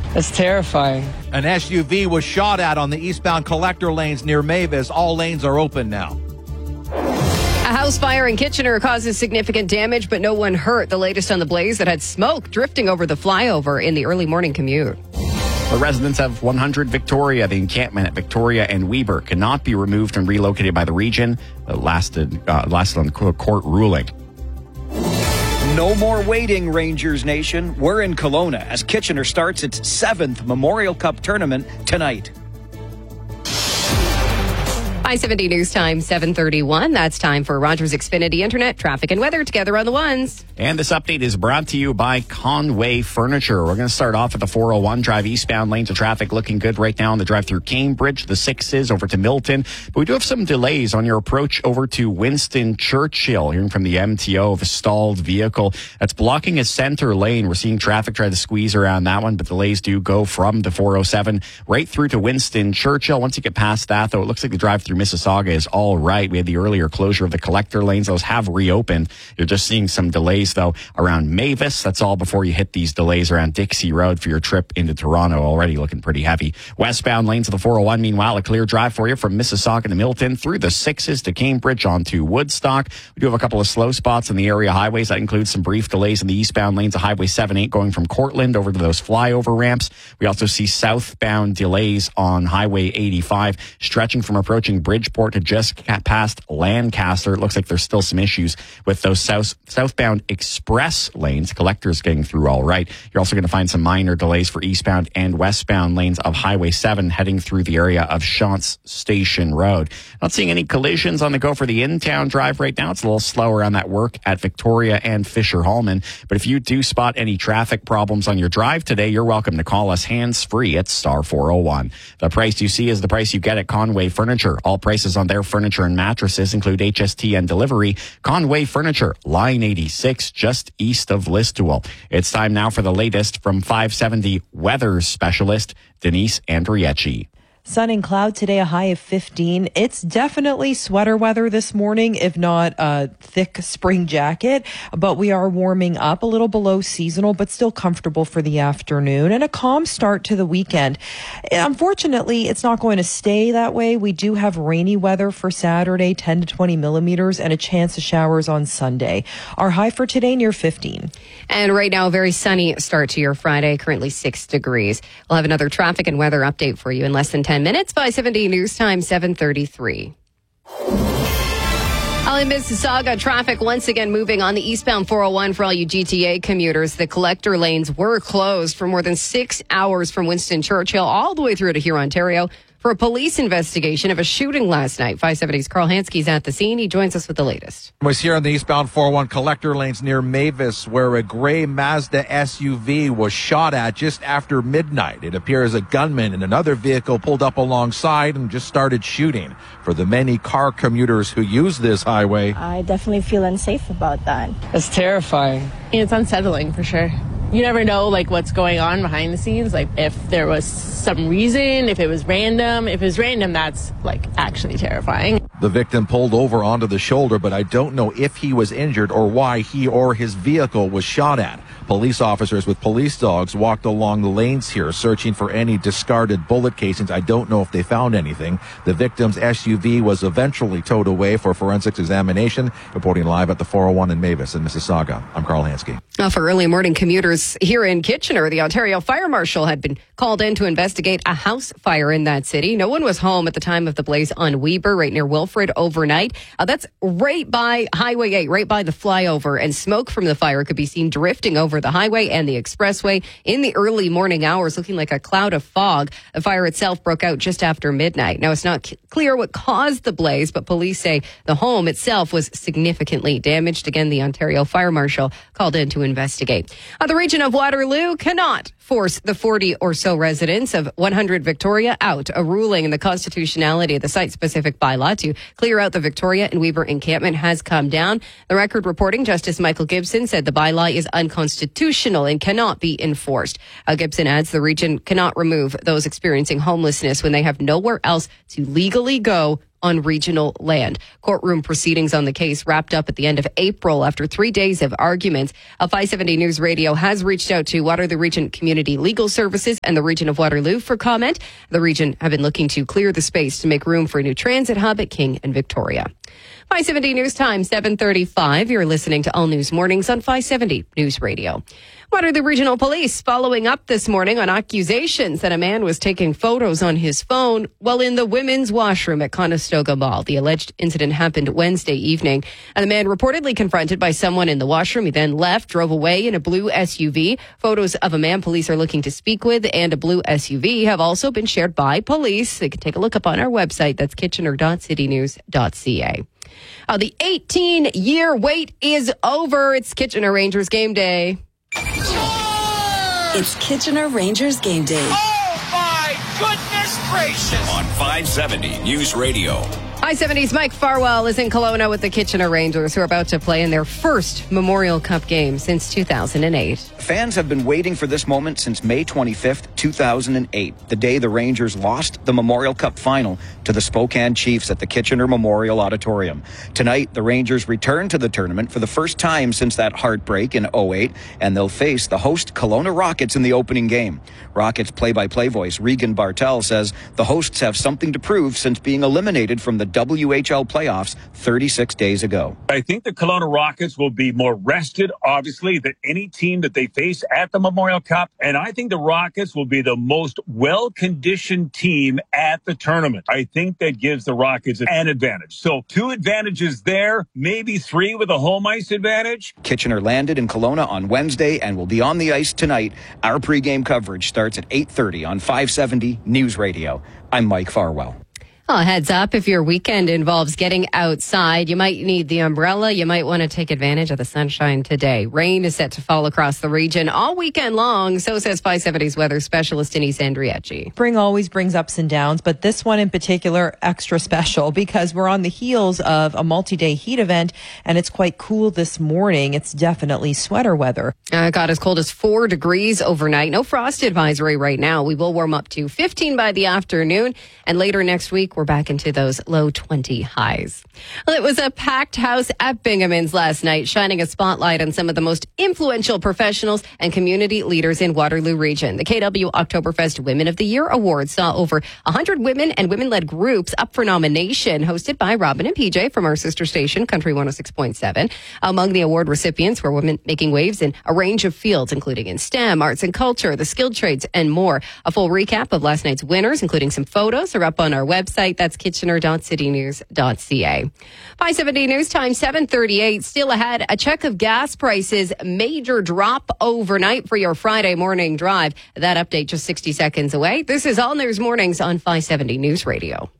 That's terrifying. An SUV was shot at on the eastbound collector lanes near Mavis. All lanes are open now. A house fire in Kitchener causes significant damage, but no one hurt. The latest on the blaze that had smoke drifting over the flyover in the early morning commute. The residents of 100 Victoria, the encampment at Victoria and Weber, cannot be removed and relocated by the region. It lasted on the court ruling. No more waiting, Rangers Nation. We're in Kelowna as Kitchener starts its 7th Memorial Cup tournament tonight. I-70 News Time, 7:31. That's time for Rogers Xfinity Internet, traffic and weather together on the ones. And this update is brought to you by Conway Furniture. We're going to start off at the 401 drive eastbound lanes of traffic looking good right now on the drive through Cambridge, the 6s over to Milton. But we do have some delays on your approach over to Winston Churchill. Hearing from the MTO of a stalled vehicle that's blocking a center lane. We're seeing traffic try to squeeze around that one, but delays do go from the 407 right through to Winston Churchill. Once you get past that, though, it looks like the drive through Mississauga is all right. We had the earlier closure of the collector lanes. Those have reopened. You're just seeing some delays, though, around Mavis. That's all before you hit these delays around Dixie Road for your trip into Toronto. Already looking pretty heavy. Westbound lanes of the 401, meanwhile, a clear drive for you from Mississauga to Milton through the 6s to Cambridge onto Woodstock. We do have a couple of slow spots in the area highways. That includes some brief delays in the eastbound lanes of Highway 78 going from Cortland over to those flyover ramps. We also see southbound delays on Highway 85 stretching from approaching Bridgeport to just past Lancaster. It looks like there's still some issues with those southbound express lanes. Collectors getting through all right. You're also going to find some minor delays for eastbound and westbound lanes of Highway 7 heading through the area of Shantz Station Road. Not seeing any collisions on the go for the in-town drive right now. It's a little slower on that work at Victoria and Fisher-Hallman. But if you do spot any traffic problems on your drive today, you're welcome to call us hands-free at star 401. The price you see is the price you get at Conway Furniture. All prices on their furniture and mattresses include HST and delivery. Conway Furniture, line 86, just east of Listowel. It's time now for the latest from 570 weather specialist Denise Andriecci. Sun and cloud today, a high of 15. It's definitely sweater weather this morning, if not a thick spring jacket. But we are warming up a little below seasonal, but still comfortable for the afternoon. And a calm start to the weekend. Unfortunately, it's not going to stay that way. We do have rainy weather for Saturday, 10 to 20 millimeters, and a chance of showers on Sunday. Our high for today, near 15. And right now, a very sunny start to your Friday, currently 6 degrees. We'll have another traffic and weather update for you in less than 10 minutes by 70 News Time, 7:33. In Mississauga, traffic once again moving on the eastbound 401 for all you GTA commuters. The collector lanes were closed for more than 6 hours from Winston Churchill all the way through to Huron, Ontario, for a police investigation of a shooting last night. 570's Carl Hansky's at the scene. He joins us with the latest. I was here on the eastbound 401 collector lanes near Mavis, where a gray Mazda SUV was shot at just after midnight. It appears a gunman in another vehicle pulled up alongside and just started shooting. For the many car commuters who use this highway, I definitely feel unsafe about that. That's terrifying. It's unsettling for sure. You never know, what's going on behind the scenes. If there was some reason, if it was random. If it's random, that's, actually terrifying. The victim pulled over onto the shoulder, but I don't know if he was injured or why he or his vehicle was shot at. Police officers with police dogs walked along the lanes here, searching for any discarded bullet casings. I don't know if they found anything. The victim's SUV was eventually towed away for forensics examination. Reporting live at the 401 in Mavis in Mississauga, I'm Carl Hansky. Now, for early morning commuters here in Kitchener, the Ontario Fire Marshal had been called in to investigate a house fire in that city. No one was home at the time of the blaze on Weber, right near Wilfrid, overnight. That's right by Highway 8, right by the flyover, and smoke from the fire could be seen drifting over the highway and the expressway in the early morning hours, looking like a cloud of fog. The fire itself broke out just after midnight. Now, it's not clear what caused the blaze, but police say the home itself was significantly damaged. Again, the Ontario Fire Marshal called in to investigate. The region of Waterloo cannot force the 40 or so residents of 100 Victoria out. A ruling in the constitutionality of the site-specific bylaw to clear out the Victoria and Weber encampment has come down. The Record reporting Justice Michael Gibson said the bylaw is unconstitutional and cannot be enforced. Gibson adds the region cannot remove those experiencing homelessness when they have nowhere else to legally go on regional land. Courtroom proceedings on the case wrapped up at the end of April after 3 days of arguments. 570 News Radio has reached out to Waterloo Region Community Legal Services and the Region of Waterloo for comment. The region have been looking to clear the space to make room for a new transit hub at King and Victoria. 570 News Time, 7:35. You're listening to All News Mornings on 570 News Radio. Waterloo Regional Police following up this morning on accusations that a man was taking photos on his phone while in the women's washroom at Conestoga Mall. The alleged incident happened Wednesday evening, and the man reportedly confronted by someone in the washroom. He then left, drove away in a blue SUV. Photos of a man police are looking to speak with and a blue SUV have also been shared by police. They can take a look up on our website. That's kitchener.citynews.ca. The 18-year wait is over. It's Kitchener Rangers game day. It's Kitchener Rangers game day. Oh, my goodness gracious. On 570 News Radio. I-70's Mike Farwell is in Kelowna with the Kitchener Rangers, who are about to play in their first Memorial Cup game since 2008. Fans have been waiting for this moment since May 25th, 2008, the day the Rangers lost the Memorial Cup final to the Spokane Chiefs at the Kitchener Memorial Auditorium. Tonight, the Rangers return to the tournament for the first time since that heartbreak in 2008, and they'll face the host Kelowna Rockets in the opening game. Rockets play-by-play voice Regan Bartel says the hosts have something to prove since being eliminated from the WHL playoffs 36 days ago. I think the Kelowna Rockets will be more rested, obviously, than any team that they face at the Memorial Cup. And I think the Rockets will be the most well-conditioned team at the tournament. I think that gives the Rockets an advantage. So 2 advantages there, maybe 3 with a home ice advantage. Kitchener landed in Kelowna on Wednesday and will be on the ice tonight. Our pregame coverage starts at 8:30 on 570 News Radio. I'm Mike Farwell. Oh, heads up, if your weekend involves getting outside, you might need the umbrella. You might want to take advantage of the sunshine today. Rain is set to fall across the region all weekend long, so says 570's weather specialist Denise Andriecci. Spring always brings ups and downs, but this one in particular extra special because we're on the heels of a multi-day heat event, and it's quite cool this morning. It's definitely sweater weather. Got as cold as 4 degrees overnight. No frost advisory right now. We will warm up to 15 by the afternoon, and later next week, we're back into those low 20 highs. Well, it was a packed house at Bingaman's last night, shining a spotlight on some of the most influential professionals and community leaders in Waterloo Region. The KW Oktoberfest Women of the Year Award saw over 100 women and women-led groups up for nomination, hosted by Robin and PJ from our sister station, Country 106.7. Among the award recipients were women making waves in a range of fields, including in STEM, arts and culture, the skilled trades, and more. A full recap of last night's winners, including some photos, are up on our website. That's kitchener.citynews.ca. 570 News Time, 7:38. Still ahead, a check of gas prices. Major drop overnight for your Friday morning drive. That update just 60 seconds away. This is All News Mornings on 570 News Radio.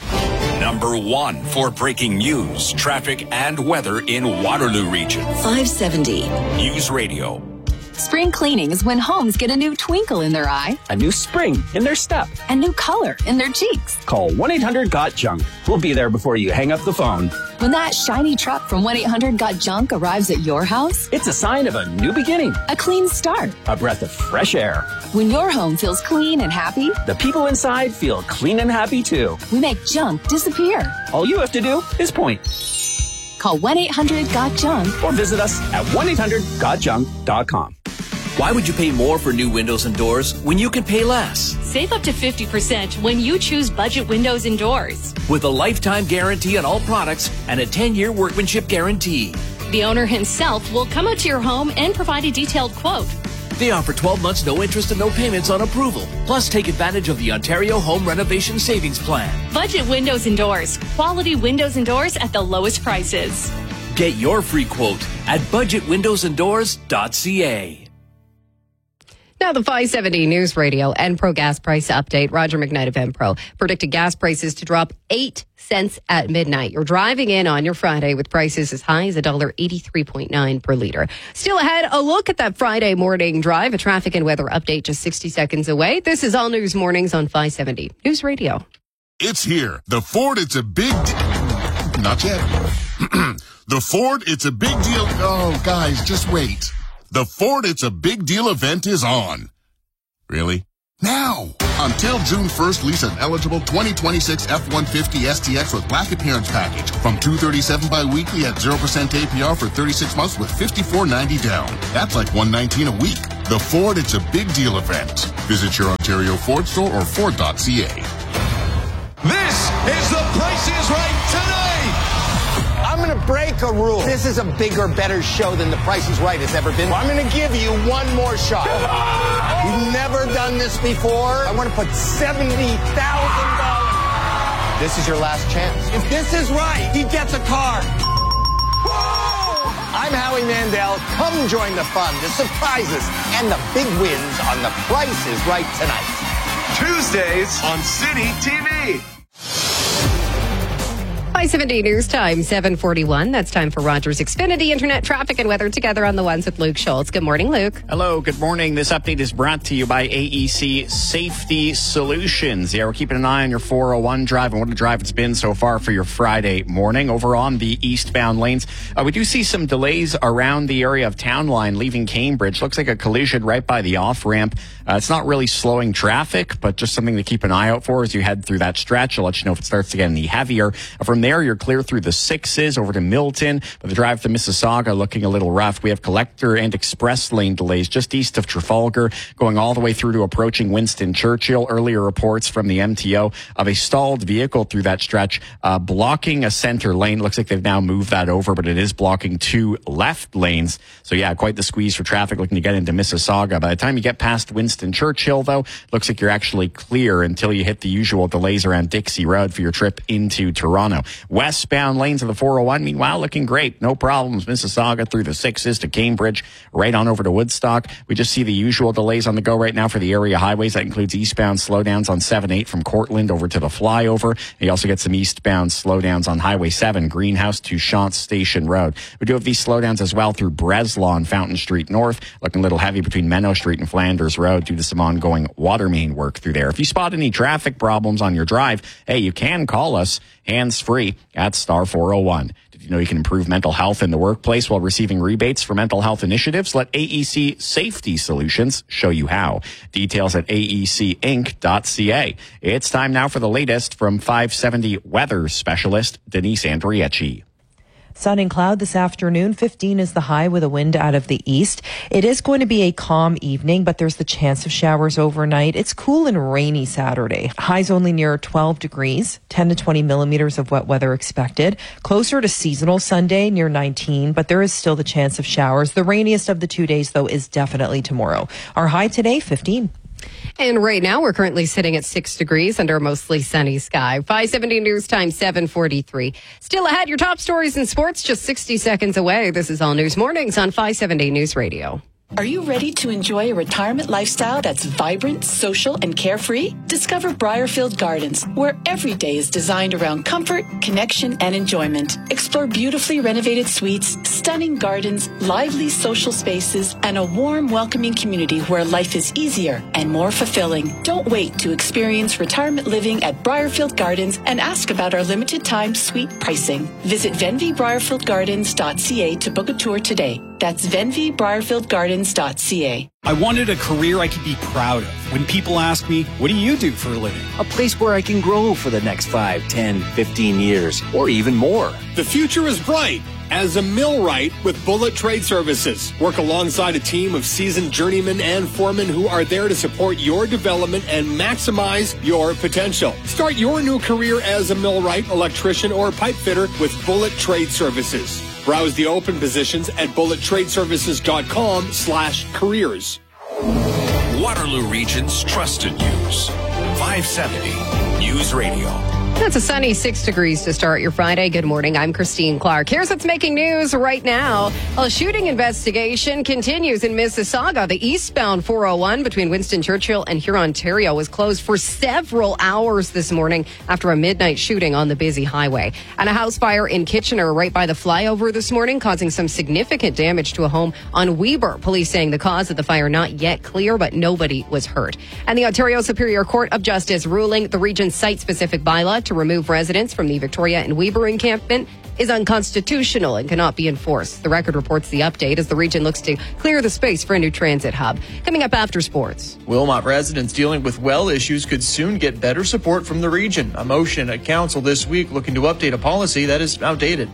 Number 1 for breaking news, traffic, and weather in Waterloo Region. 570 News Radio. Spring cleaning is when homes get a new twinkle in their eye, a new spring in their step, a new color in their cheeks. Call 1-800-GOT-JUNK. We'll be there before you hang up the phone. When that shiny truck from 1-800-GOT-JUNK arrives at your house, it's a sign of a new beginning, a clean start, a breath of fresh air. When your home feels clean and happy, the people inside feel clean and happy too. We make junk disappear. All you have to do is point. Call 1-800-GOT-JUNK or visit us at 1-800-GOTJUNK.com. Why would you pay more for new windows and doors when you can pay less? Save up to 50% when you choose Budget Windows and Doors. With a lifetime guarantee on all products and a 10-year workmanship guarantee. The owner himself will come out to your home and provide a detailed quote. They offer 12 months no interest and no payments on approval. Plus, take advantage of the Ontario Home Renovation Savings Plan. Budget Windows and Doors. Quality windows and doors at the lowest prices. Get your free quote at budgetwindowsanddoors.ca. Now the 570 News Radio Enpro gas price update. Roger McKnight of Enpro predicted gas prices to drop 8 cents at midnight. You're driving in on your Friday with prices as high as $1.83.9 per liter. Still ahead, a look at that Friday morning drive. A traffic and weather update just 60 seconds away. This is All News Mornings on 570 News Radio. It's here. The Ford, it's a big... Not yet. The Ford, it's a big deal... Oh, guys, just wait. The Ford It's a Big Deal event is on. Really? Now, a Until June 1st, lease an eligible 2026 F-150 STX with black appearance package from $237 bi-weekly at 0% APR for 36 months with $54.90 down. That's like $119 a week. The Ford It's a Big Deal event. Visit your Ontario Ford store or Ford.ca. This is The Price is Right tonight. I'm going to break a rule. This is a bigger, better show than The Price is Right has ever been. I'm going to give you one more shot. You've never done this before. I want to put $70,000. This is your last chance. If this is right, he gets a car. I'm Howie Mandel. Come join the fun, the surprises, and the big wins on The Price is Right tonight. Tuesdays on City TV. 570 News Time, 7:41. That's time for Rogers Xfinity Internet traffic and weather together on the ones with Luke Schultz. Good morning, Luke. Hello, good morning. This update is brought to you by AEC Safety Solutions. Yeah, we're keeping an eye on your 401 drive and what a drive it's been so far for your Friday morning. Over on the eastbound lanes, we do see some delays around the area of Town Line leaving Cambridge. Looks like a collision right by the off-ramp. It's not really slowing traffic, but just something to keep an eye out for as you head through that stretch. I'll let you know if it starts to get any heavier. From there, you're clear through the 6s over to Milton, but the drive to Mississauga looking a little rough. We have collector and express lane delays just east of Trafalgar, going all the way through to approaching Winston Churchill. Earlier reports from the MTO of a stalled vehicle through that stretch, blocking a center lane. Looks like they've now moved that over, but it is blocking 2 left lanes. So yeah, quite the squeeze for traffic looking to get into Mississauga. By the time you get past Winston Churchill, though, looks like you're actually clear until you hit the usual delays around Dixie Road for your trip into Toronto. Westbound lanes of the 401, meanwhile, looking great. No problems. Mississauga through the 6s to Cambridge, right on over to Woodstock. We just see the usual delays on the go right now for the area highways. That includes eastbound slowdowns on 7-8 from Cortland over to the flyover. And you also get some eastbound slowdowns on Highway 7, Greenhouse to Chance Station Road. We do have these slowdowns as well through Breslau and Fountain Street North. Looking a little heavy between Menno Street and Flanders Road due to some ongoing water main work through there. If you spot any traffic problems on your drive, hey, you can call us hands-free at star 401. Did you know you can improve mental health in the workplace while receiving rebates for mental health initiatives? Let AEC Safety Solutions show you how. Details at aecinc.ca. It's time now for the latest from 570 weather specialist Denise Andriecci. Sun and cloud this afternoon. 15 is the high with a wind out of the east. It is going to be a calm evening, but there's the chance of showers overnight. It's cool and rainy Saturday. Highs only near 12 degrees, 10 to 20 millimeters of wet weather expected. Closer to seasonal Sunday near 19, but there is still the chance of showers. The rainiest of the 2 days, though, is definitely tomorrow. Our high today, 15. And right now, we're currently sitting at 6 degrees under a mostly sunny sky. 570 News Time, 7:43. Still ahead, your top stories in sports just 60 seconds away. This is All News Mornings on 570 News Radio. Are you ready to enjoy a retirement lifestyle that's vibrant, social, and carefree? Discover Briarfield Gardens, where every day is designed around comfort, connection, and enjoyment. Explore beautifully renovated suites, stunning gardens, lively social spaces, and a warm, welcoming community where life is easier and more fulfilling. Don't wait to experience retirement living at Briarfield Gardens and ask about our limited time suite pricing. Visit venvybriarfieldgardens.ca to book a tour today. That's venvybriarfieldgardens.ca. I wanted a career I could be proud of. When people ask me, what do you do for a living? A place where I can grow for the next 5, 10, 15 years, or even more. The future is bright. As a millwright with Bullet Trade Services, work alongside a team of seasoned journeymen and foremen who are there to support your development and maximize your potential. Start your new career as a millwright, electrician, or pipe fitter with Bullet Trade Services. Browse the open positions at bullettradeservices.com/careers. Waterloo Region's trusted news. 570 News Radio. That's a sunny 6 degrees to start your Friday. Good morning. I'm Christine Clark. Here's what's making news right now. A shooting investigation continues in Mississauga. The eastbound 401 between Winston Churchill and Huron, Ontario was closed for several hours this morning after a midnight shooting on the busy highway. And a house fire in Kitchener right by the flyover this morning, causing some significant damage to a home on Weber. Police saying the cause of the fire not yet clear, but nobody was hurt. And the Ontario Superior Court of Justice ruling the region's site-specific bylaw to remove residents from the Victoria and Weber encampment is unconstitutional and cannot be enforced. The Record reports the update as the region looks to clear the space for a new transit hub. Coming up after sports. Wilmot residents dealing with well issues could soon get better support from the region. A motion at council this week looking to update a policy that is outdated.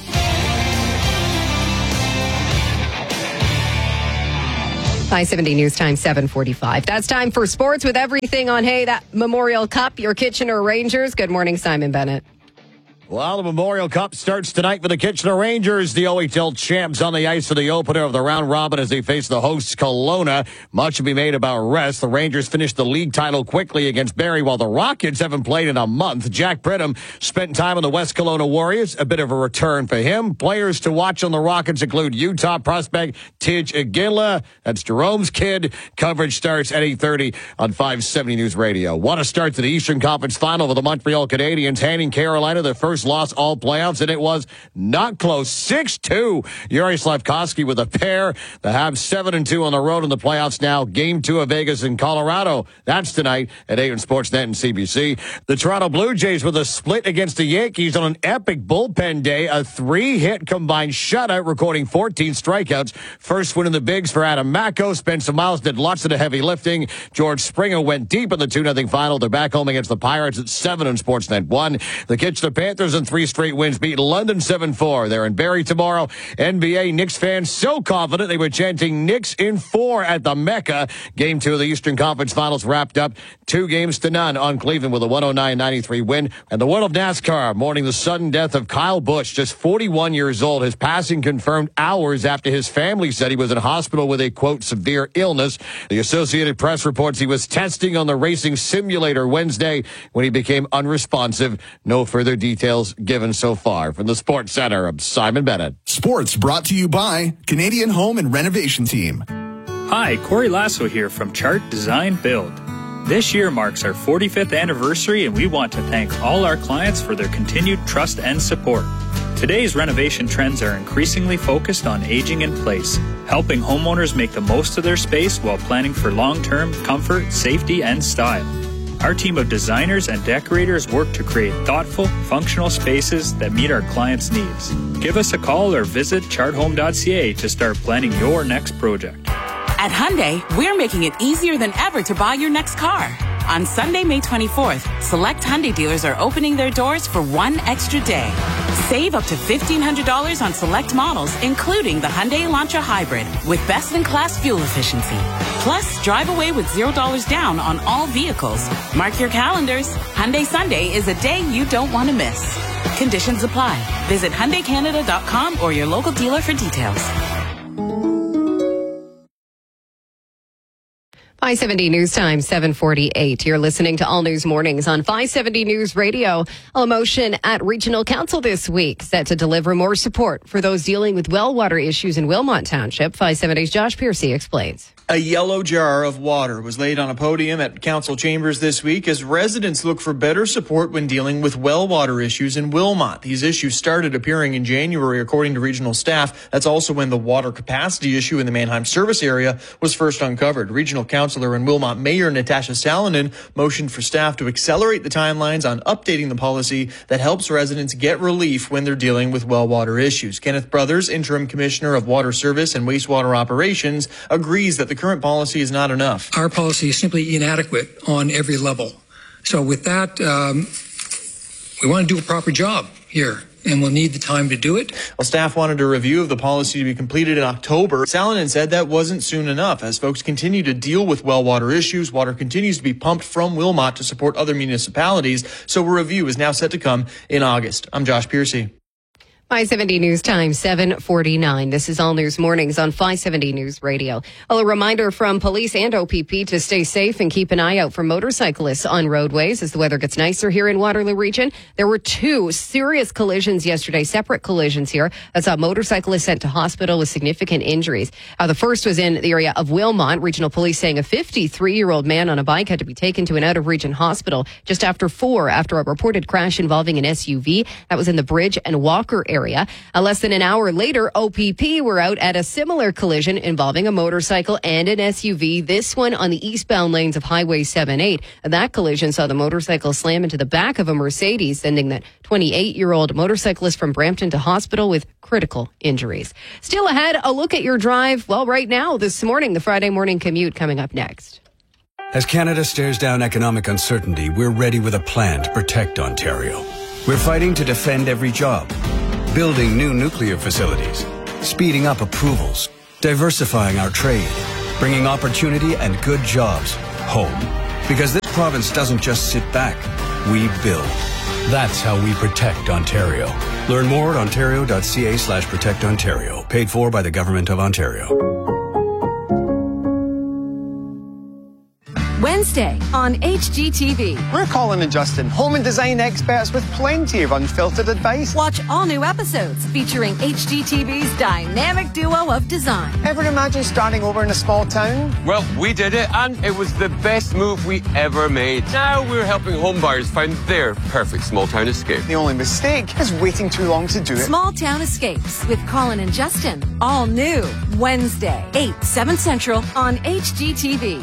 I-70 News Time 7:45. That's time for sports with everything on, hey, that Memorial Cup, your Kitchener Rangers. Good morning, Simon Bennett. Well, the Memorial Cup starts tonight for the Kitchener Rangers. The OHL champs on the ice for the opener of the round robin as they face the hosts Kelowna. Much to be made about rest. The Rangers finished the league title quickly against Barrie, while the Rockets haven't played in a month. Jack Pridham spent time on the West Kelowna Warriors. A bit of a return for him. Players to watch on the Rockets include Utah prospect Tidge Aguila. That's Jerome's kid. Coverage starts at 8:30 on 570 News Radio. Want to start to the Eastern Conference Final with the Montreal Canadiens, handing Carolina their first loss all playoffs, and it was not close. 6-2. Yuri Slafkovsky with a pair. The Habs 7-2 on the road in the playoffs now. Game 2 of Vegas and Colorado. That's tonight at 8 on Sportsnet and CBC. The Toronto Blue Jays with a split against the Yankees on an epic bullpen day. A 3-hit combined shutout, recording 14 strikeouts. First win in the bigs for Adam Macko. Spencer Miles did lots of the heavy lifting. George Springer went deep in the 2-0 final. They're back home against the Pirates at 7 on Sportsnet 1. The Kitchener Panthers in 3 straight wins, beat London 7-4. They're in Barrie tomorrow. NBA Knicks fans so confident they were chanting Knicks in 4 at the Mecca. Game 2 of the Eastern Conference Finals wrapped up 2-0 on Cleveland with a 109-93 win. And the world of NASCAR mourning the sudden death of Kyle Busch, just 41 years old. His passing confirmed hours after his family said he was in hospital with a, quote, severe illness. The Associated Press reports he was testing on the racing simulator Wednesday when he became unresponsive. No further details given so far. From the Sports Center, I'm Simon Bennett. Sports brought to you by Canadian Home and Renovation Team. Hi, Corey Lasso here from Chart Design Build. This year marks our 45th anniversary, and we want to thank all our clients for their continued trust and support. Today's renovation trends are increasingly focused on aging in place, helping homeowners make the most of their space while planning for long-term comfort, safety, and style. Our team of designers and decorators work to create thoughtful, functional spaces that meet our clients' needs. Give us a call or visit charthome.ca to start planning your next project. At Hyundai, we're making it easier than ever to buy your next car. On Sunday, May 24th, select Hyundai dealers are opening their doors for one extra day. Save up to $1,500 on select models, including the Hyundai Elantra Hybrid, with best-in-class fuel efficiency. Plus, drive away with $0 down on all vehicles. Mark your calendars. Hyundai Sunday is a day you don't want to miss. Conditions apply. Visit HyundaiCanada.com or your local dealer for details. I-70 News Time, 7:48. You're listening to All News Mornings on 570 News Radio. A motion at Regional Council this week set to deliver more support for those dealing with well water issues in Wilmot Township. 570's Josh Piercy explains. A yellow jar of water was laid on a podium at council chambers this week as residents look for better support when dealing with well water issues in Wilmot. These issues started appearing in January, according to regional staff. That's also when the water capacity issue in the Mannheim service area was first uncovered. Regional Councillor and Wilmot Mayor Natasha Salonen motioned for staff to accelerate the timelines on updating the policy that helps residents get relief when they're dealing with well water issues. Kenneth Brothers, Interim Commissioner of Water Service and Wastewater Operations, agrees that the current policy is not enough. Our policy is simply inadequate on every level. So with that, we want to do a proper job here, and we'll need the time to do it. Well, staff wanted a review of the policy to be completed in October. Salonen said that wasn't soon enough. As folks continue to deal with well water issues, water continues to be pumped from Wilmot to support other municipalities. So a review is now set to come in August. I'm Josh Piercy. 570 News Time, 7:49. This is All News Mornings on 570 News Radio. A reminder from police and OPP to stay safe and keep an eye out for motorcyclists on roadways as the weather gets nicer here in Waterloo Region. There were 2 serious collisions yesterday, separate collisions here. That's a motorcyclist sent to hospital with significant injuries. The first was in the area of Wilmot. Regional police saying a 53-year-old man on a bike had to be taken to an out-of-region hospital just after 4 after a reported crash involving an SUV. That was in the Bridge and Walker area. area. Less than an hour later, OPP were out at a similar collision involving a motorcycle and an SUV, this one on the eastbound lanes of Highway 78. That collision saw the motorcycle slam into the back of a Mercedes, sending that 28-year-old motorcyclist from Brampton to hospital with critical injuries. Still ahead, a look at your drive, well, right now, this morning, the Friday morning commute coming up next. As Canada stares down economic uncertainty, we're ready with a plan to protect Ontario. We're fighting to defend every job, building new nuclear facilities, speeding up approvals, diversifying our trade, bringing opportunity and good jobs home. Because this province doesn't just sit back, we build. That's how we protect Ontario. Learn more at ontario.ca/protectontario. Paid for by the Government of Ontario. Wednesday on HGTV. We're Colin and Justin, home and design experts with plenty of unfiltered advice. Watch all new episodes featuring HGTV's dynamic duo of design. Ever imagine starting over in a small town? Well, we did it, and it was the best move we ever made. Now we're helping home buyers find their perfect small town escape. The only mistake is waiting too long to do it. Small Town Escapes with Colin and Justin. All new Wednesday, 8, 7 Central on HGTV.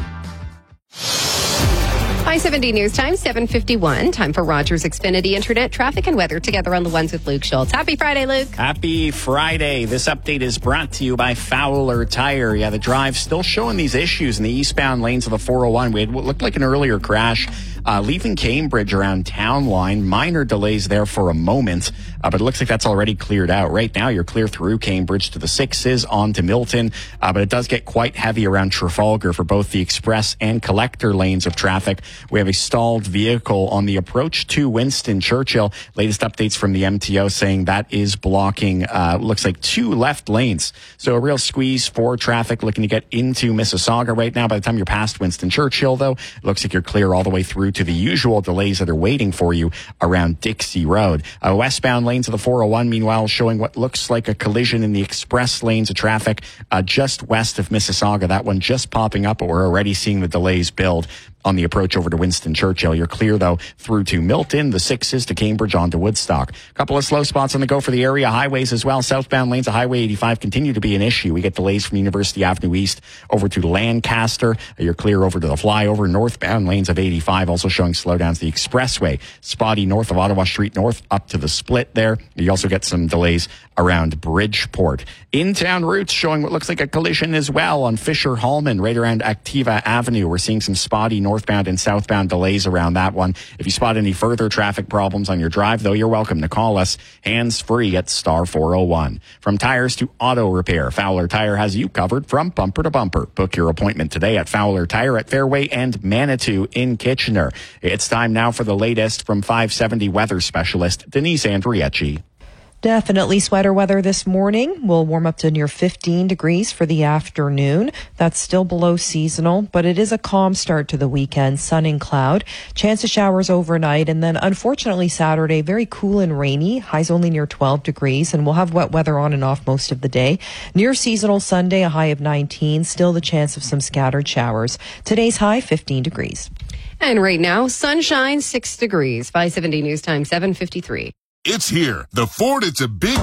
I-70 News Time, 7:51. Time for Rogers Xfinity Internet traffic and weather together on the ones with Luke Schultz. Happy Friday, Luke. Happy Friday. This update is brought to you by Fowler Tire. Yeah, the drive still showing these issues in the eastbound lanes of the 401. We had what looked like an earlier crash leaving Cambridge around Town Line. Minor delays there for a moment, but it looks like that's already cleared out. Right now, you're clear through Cambridge to the 6s on to Milton, but it does get quite heavy around Trafalgar for both the express and collector lanes of traffic. We have a stalled vehicle on the approach to Winston Churchill. Latest updates from the MTO saying that is blocking, looks like 2 left lanes. So a real squeeze for traffic looking to get into Mississauga right now. By the time you're past Winston Churchill, though, it looks like you're clear all the way through to the usual delays that are waiting for you around Dixie Road. Westbound lanes of the 401, meanwhile, showing what looks like a collision in the express lanes of traffic just west of Mississauga. That one just popping up, but we're already seeing the delays build on the approach over to Winston Churchill. You're clear, though, through to Milton, the 6s to Cambridge on to Woodstock. A couple of slow spots on the go for the area highways as well. Southbound lanes of Highway 85 continue to be an issue. We get delays from University Avenue East over to Lancaster. You're clear over to the flyover. Northbound lanes of 85 also showing slowdowns. The expressway, spotty north of Ottawa Street North up to the split there. You also get some delays around Bridgeport. In-town routes showing what looks like a collision as well on Fisher-Hallman right around Activa Avenue. We're seeing some spotty northbound and southbound delays around that one. If you spot any further traffic problems on your drive, though, you're welcome to call us hands-free at star 401. From tires to auto repair, Fowler Tire has you covered from bumper to bumper. Book your appointment today at Fowler Tire at Fairway and Manitou in Kitchener. It's time now for the latest from 570 weather specialist Denise Andriecci. Definitely sweater weather this morning. We'll warm up to near 15 degrees for the afternoon. That's still below seasonal, but it is a calm start to the weekend. Sun and cloud. Chance of showers overnight. And then unfortunately Saturday, very cool and rainy. Highs only near 12 degrees. And we'll have wet weather on and off most of the day. Near seasonal Sunday, a high of 19. Still the chance of some scattered showers. Today's high, 15 degrees. And right now, sunshine, 6 degrees. 570 News Time, 7:53. It's here. The Ford, it's a big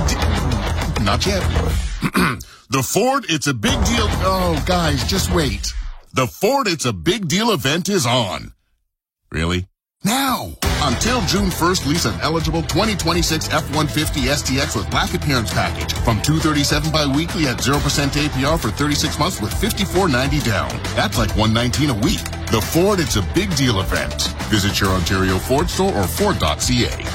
not yet. The Ford, it's a big deal. Oh, guys, just wait. The Ford, it's a big deal event is on. Really? Now! Until June 1st, lease an eligible 2026 F-150 STX with Black Appearance Package from $237 bi-weekly at 0% APR for 36 months with $54.90 down. That's like $119 a week. The Ford, it's a big deal event. Visit your Ontario Ford store or Ford.ca.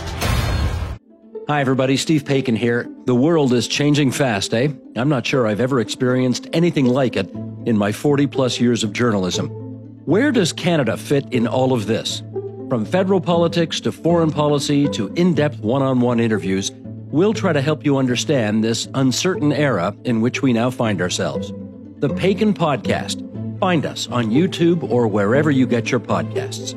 Hi, everybody. Steve Paikin here. The world is changing fast, eh? I'm not sure I've ever experienced anything like it in my 40-plus years of journalism. Where does Canada fit in all of this? From federal politics to foreign policy to in-depth one-on-one interviews, we'll try to help you understand this uncertain era in which we now find ourselves. The Paikin Podcast. Find us on YouTube or wherever you get your podcasts.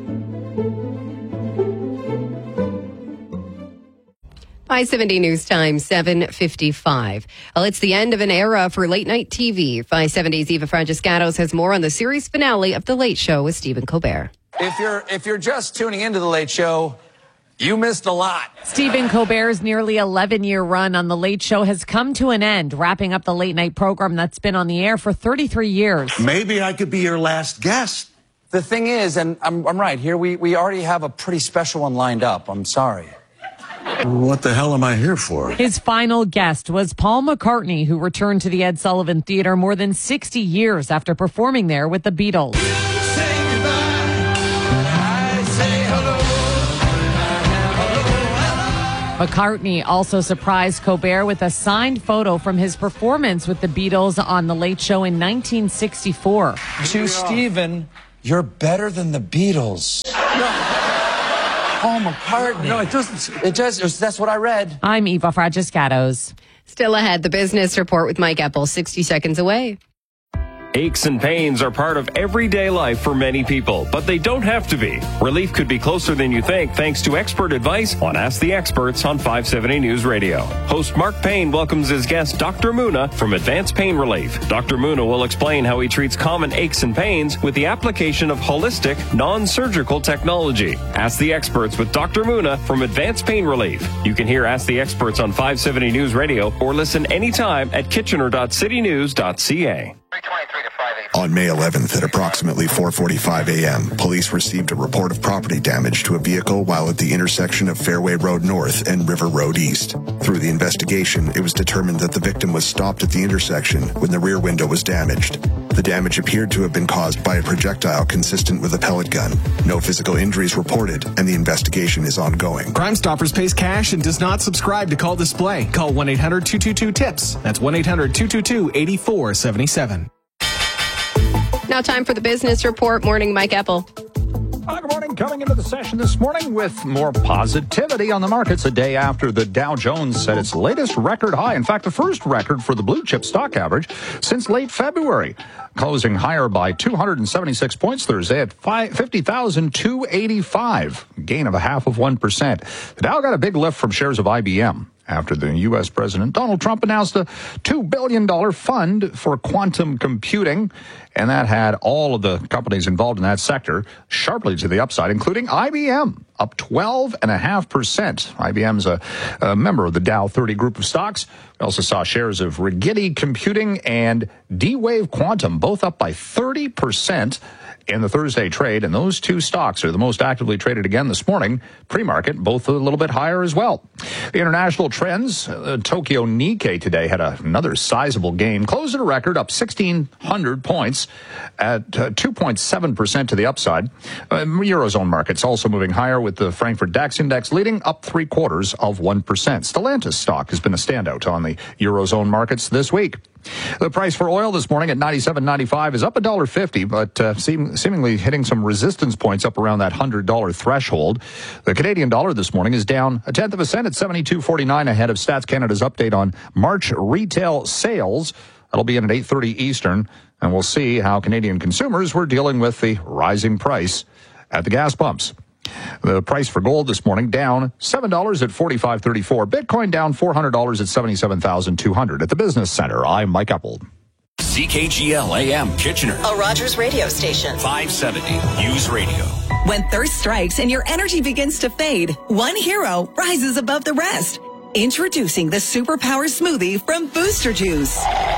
I-70 News Time, 7:55. Well, it's the end of an era for late-night TV. 570's Eva Francescatos has more on the series finale of The Late Show with Stephen Colbert. If you're just tuning into The Late Show, You missed a lot. Stephen Colbert's nearly 11-year run on The Late Show has come to an end, wrapping up the late night program that's been on the air for 33 years. Maybe I could be your last guest. The thing is, and I'm right here, we already have a pretty special one lined up. I'm sorry. What the hell am I here for? His final guest was Paul McCartney, who returned to the Ed Sullivan Theater more than 60 years after performing there with the Beatles. McCartney also surprised Colbert with a signed photo from his performance with the Beatles on The Late Show in 1964. To Stephen, you're better than the Beatles. Paul McCartney. No, it doesn't. It does. That's what I read. I'm Eva Fragiscatos. Still ahead, the business report with Mike Epple, 60 seconds away. Aches and pains are part of everyday life for many people, but they don't have to be. Relief could be closer than you think thanks to expert advice on Ask the Experts on 570 News Radio. Host Mark Payne welcomes his guest, Dr. Muna, from Advanced Pain Relief. Dr. Muna will explain how he treats common aches and pains with the application of holistic, non-surgical technology. Ask the Experts with Dr. Muna from Advanced Pain Relief. You can hear Ask the Experts on 570 News Radio or listen anytime at kitchener.citynews.ca. On May 11th at approximately 4:45 a.m., police received a report of property damage to a vehicle while at the intersection of Fairway Road North and River Road East. Through the investigation, it was determined that the victim was stopped at the intersection when the rear window was damaged. The damage appeared to have been caused by a projectile consistent with a pellet gun. No physical injuries reported, and the investigation is ongoing. Crime Stoppers pays cash and does not subscribe to Call Display. Call 1-800-222-TIPS. That's 1-800-222-8477. Now time for the business report. Morning, Mike Epple. Good morning. Coming into the session this morning with more positivity on the markets a day after the Dow Jones set its latest record high. In fact, the first record for the blue chip stock average since late February, closing higher by 276 points Thursday at 50,285, gain of 0.5%. The Dow got a big lift from shares of IBM after the U.S. President Donald Trump announced a $2 billion fund for quantum computing, and that had all of the companies involved in that sector sharply to the upside, including IBM, up 12.5%. IBM's a member of the Dow 30 group of stocks. We also saw shares of Rigetti Computing and D-Wave Quantum, both up by 30% in the Thursday trade, and those two stocks are the most actively traded again this morning. Pre-market, both a little bit higher as well. The international trends, Tokyo Nikkei today had another sizable gain, closed at a record up 1,600 points at 2.7% to the upside. Eurozone markets also moving higher with the Frankfurt DAX index leading up 0.75%. Stellantis stock has been a standout on the Eurozone markets this week. The price for oil this morning at $97.95 is up $1.50, but seemingly hitting some resistance points up around that $100 threshold. The Canadian dollar this morning is down 0.1 cent at 72.49 ahead of Stats Canada's update on March retail sales. That'll be in at 8:30 Eastern, and we'll see how Canadian consumers were dealing with the rising price at the gas pumps. The price for gold this morning down $7 at $45.34. Bitcoin down $400 at $77,200. At the Business Center, I'm Mike Epple. CKGL AM Kitchener, a Rogers radio station. 570 News Radio. When thirst strikes and your energy begins to fade, one hero rises above the rest. Introducing the Superpower Smoothie from Booster Juice.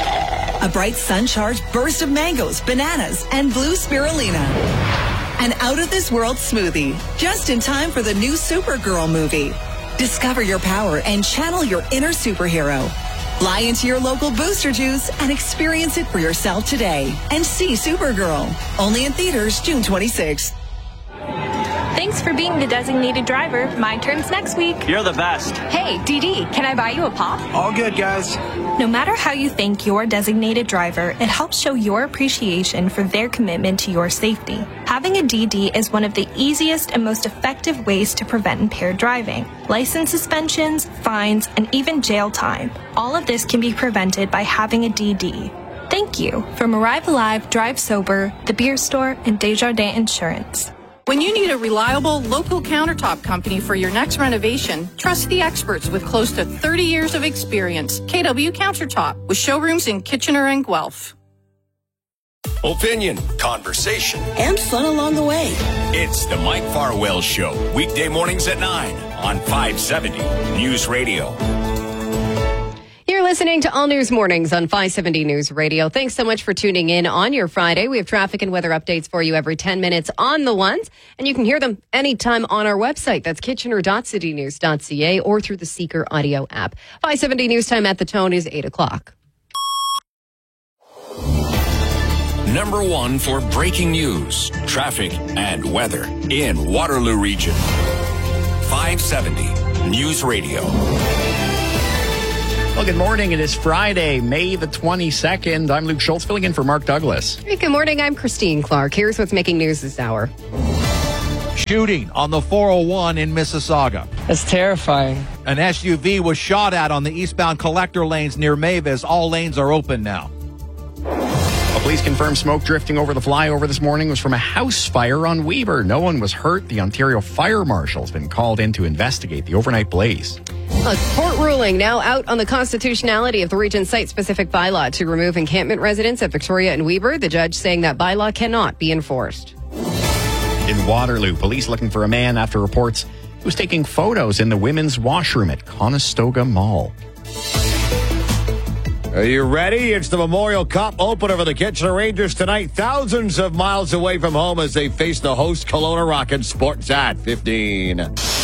A bright sun-charged burst of mangoes, bananas, and blue spirulina. An out-of-this-world smoothie, just in time for the new Supergirl movie. Discover your power and channel your inner superhero. Fly into your local Booster Juice and experience it for yourself today. And see Supergirl. Only in theaters June 26th. Thanks for being the designated driver. My turn's next week. You're the best. Hey, DD, can I buy you a pop? All good, guys. No matter how you thank your designated driver, it helps show your appreciation for their commitment to your safety. Having a DD is one of the easiest and most effective ways to prevent impaired driving. License suspensions, fines, and even jail time. All of this can be prevented by having a DD. Thank you. From Arrive Alive, Drive Sober, The Beer Store, and Desjardins Insurance. When you need a reliable local countertop company for your next renovation, trust the experts with close to 30 years of experience. KW Countertop, with showrooms in Kitchener and Guelph. Opinion, conversation, and fun along the way. It's the Mike Farwell Show, weekday mornings at 9 on 570 News Radio. You're listening to All News Mornings on 570 News Radio. Thanks so much for tuning in on your Friday. We have traffic and weather updates for you every 10 minutes on the ones, and you can hear them anytime on our website. That's kitchener.citynews.ca or through the Seeker audio app. 570 News Time at the tone is 8 o'clock. Number 1 for breaking news, traffic, and weather in Waterloo Region. 570 News Radio. Well, good morning. It is Friday, May the 22nd. I'm Luke Schultz, filling in for Mark Douglas. Hey, good morning. I'm Christine Clark. Here's what's making news this hour. Shooting on the 401 in Mississauga. It's terrifying. An SUV was shot at on the eastbound collector lanes near Mavis. All lanes are open now. Police confirm smoke drifting over the flyover this morning was from a house fire on Weber. No one was hurt. The Ontario Fire Marshal has been called in to investigate the overnight blaze. A court ruling now out on the constitutionality of the region's site-specific bylaw to remove encampment residents at Victoria and Weber. The judge saying that bylaw cannot be enforced. In Waterloo, police looking for a man after reports he was taking photos in the women's washroom at Conestoga Mall. Are you ready? It's the Memorial Cup opener for the Kitchener Rangers tonight. Thousands of miles away from home as they face the host Kelowna Rockets. Sports at 15.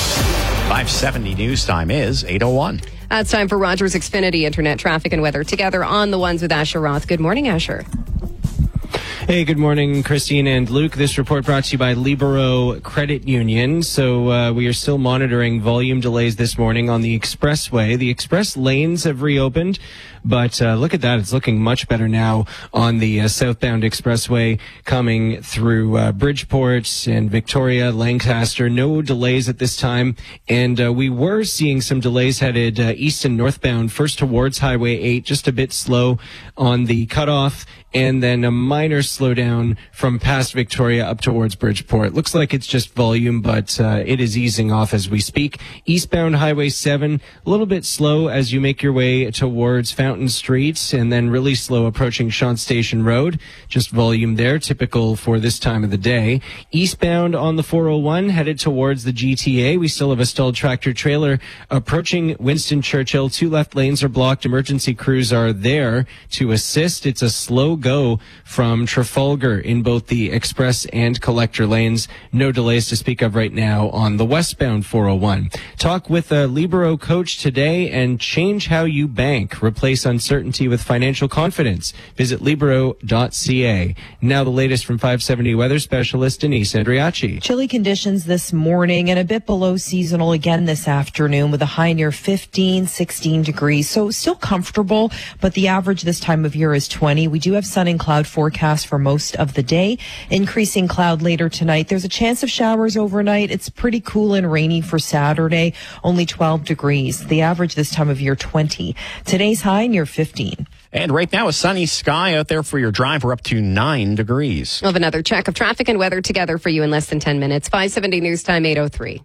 570 News Time is 8:01. It's time for Rogers Xfinity Internet traffic and weather together on the ones with Asher Roth. Good morning, Asher. Hey, good morning, Christine and Luke. This report brought to you by Libero Credit Union. So we are still monitoring volume delays this morning on the expressway. The express lanes have reopened, but look at that. It's looking much better now on the southbound expressway coming through Bridgeport and Victoria, Lancaster. No delays at this time. And we were seeing some delays headed east and northbound, first towards Highway 8, just a bit slow on the cutoff, and then a minor slowdown from past Victoria up towards Bridgeport. Looks like it's just volume, but it is easing off as we speak. Eastbound Highway 7, a little bit slow as you make your way towards Fountain Street, and then really slow approaching Shant Station Road. Just volume there, typical for this time of the day. Eastbound on the 401, headed towards the GTA. We still have a stalled tractor trailer approaching Winston Churchill. 2 left lanes are blocked. Emergency crews are there to assist. It's a slow go from Trafalgar in both the express and collector lanes. No delays to speak of right now on the westbound 401. Talk with a Libero coach today and change how you bank. Replace uncertainty with financial confidence. Visit Libero.ca. Now the latest from 570 weather specialist Denise Andriachi. Chilly conditions this morning and a bit below seasonal again this afternoon with a high near 15, 16 degrees. So still comfortable, but the average this time of year is 20. We do have sun and cloud forecast for most of the day. Increasing cloud later tonight. There's a chance of showers overnight. It's pretty cool and rainy for Saturday. Only 12 degrees. The average this time of year, 20. Today's high near 15. And right now, a sunny sky out there for your drive. We're up to 9 degrees. We'll have another check of traffic and weather together for you in less than 10 minutes. 570 News Time, 8:03.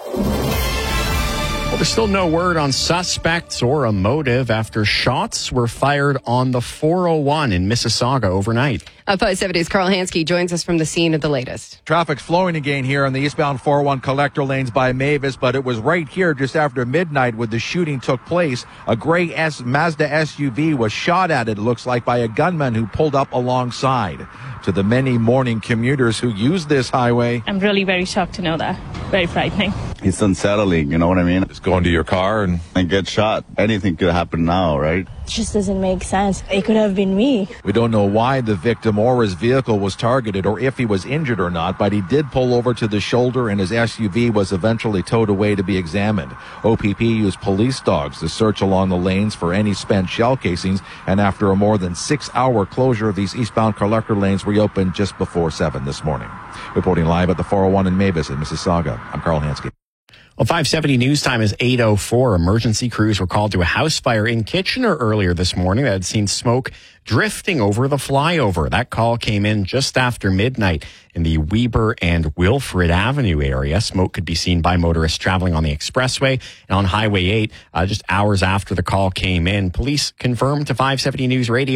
Well, there's still no word on suspects or a motive after shots were fired on the 401 in Mississauga overnight. 570's Carl Hansky joins us from the scene of the latest. Traffic's flowing again here on the eastbound 401 collector lanes by Mavis, but it was right here just after midnight when the shooting took place. A gray Mazda SUV was shot at, it looks like, by a gunman who pulled up alongside. To the many morning commuters who use this highway, I'm really very shocked to know that. Very frightening. It's unsettling, you know what I mean? Just go into your car and get shot. Anything could happen now, right? It just doesn't make sense. It could have been me. We don't know why the victim or his vehicle was targeted or if he was injured or not, but he did pull over to the shoulder and his SUV was eventually towed away to be examined. OPP used police dogs to search along the lanes for any spent shell casings, and after a more than 6-hour closure, these eastbound collector lanes reopened just before 7 this morning. Reporting live at the 401 in Mavis in Mississauga, I'm Carl Hansky. Well, 570 News Time is 8:04. Emergency crews were called to a house fire in Kitchener earlier this morning that had seen smoke drifting over the flyover. That call came in just after midnight in the Weber and Wilfrid Avenue area. Smoke could be seen by motorists traveling on the expressway and on Highway 8 just hours after the call came in. Police confirmed to 570 News Radio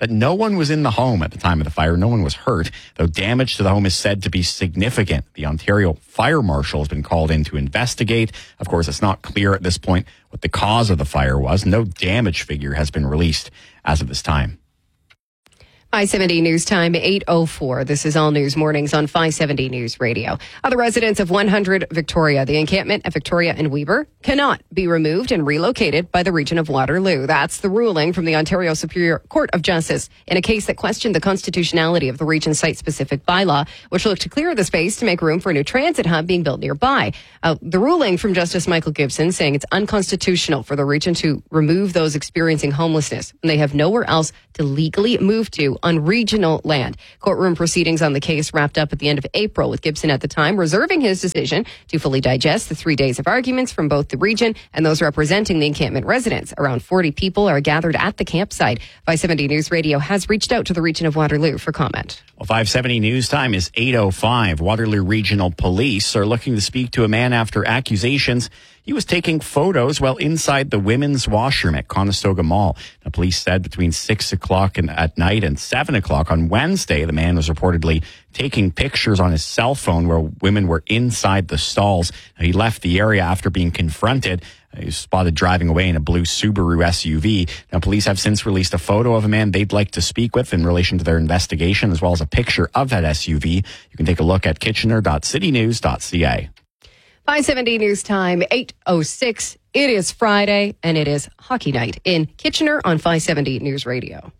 that no one was in the home at the time of the fire. No one was hurt, though damage to the home is said to be significant. The Ontario Fire Marshal has been called in to investigate. Of course, it's not clear at this point what the cause of the fire was. No damage figure has been released as of this time. 570 News Time, 8:04. This is All News Mornings on 570 News Radio. Other residents of 100 Victoria, the encampment at Victoria and Weber, cannot be removed and relocated by the region of Waterloo. That's the ruling from the Ontario Superior Court of Justice in a case that questioned the constitutionality of the region's site-specific bylaw, which looked to clear the space to make room for a new transit hub being built nearby. The ruling from Justice Michael Gibson saying it's unconstitutional for the region to remove those experiencing homelessness when they have nowhere else to legally move to on regional land. Courtroom proceedings on the case wrapped up at the end of April, with Gibson at the time reserving his decision to fully digest the 3 days of arguments from both the region and those representing the encampment residents. Around 40 people are gathered at the campsite. 570 News Radio has reached out to the region of Waterloo for comment. Well, 570 News Time is 8:05. Waterloo Regional Police are looking to speak to a man after accusations he was taking photos while inside the women's washroom at Conestoga Mall. The police said between 6 o'clock at night and 7 o'clock on Wednesday, the man was reportedly taking pictures on his cell phone where women were inside the stalls. He left the area after being confronted. He was spotted driving away in a blue Subaru SUV. Now, police have since released a photo of a man they'd like to speak with in relation to their investigation, as well as a picture of that SUV. You can take a look at kitchener.citynews.ca. 570 News Time, 8:06. It is Friday, and it is hockey night in Kitchener on 570 News Radio.